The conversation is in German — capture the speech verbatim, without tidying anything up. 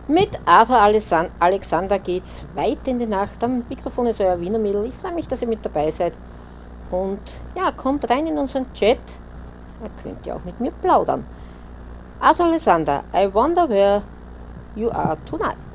Mit Arthur Alessan- Alexander geht's weit in die Nacht. Am Mikrofon ist euer Wiener Mädel. Ich freue mich, dass ihr mit dabei seid. Und ja, kommt rein in unseren Chat. Ihr könnt ja auch mit mir plaudern. Also Alexander, I wonder where you are tonight.